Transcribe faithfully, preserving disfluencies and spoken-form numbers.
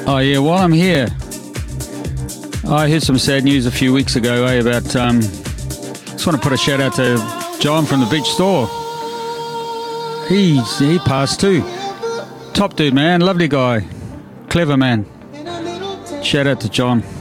Oh yeah, while I'm here, I heard some sad news a few weeks ago, eh, about, um, just want to put a shout out to John from the Beach Store. He's, he passed too. Top dude, man, lovely guy, clever man. Shout out to John.